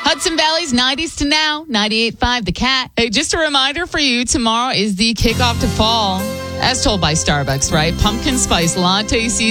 Hudson Valley's 90s to now, 98.5 The Cat. Hey, just a reminder for you, tomorrow is the kickoff to fall, as told by Starbucks, right? Pumpkin spice latte season.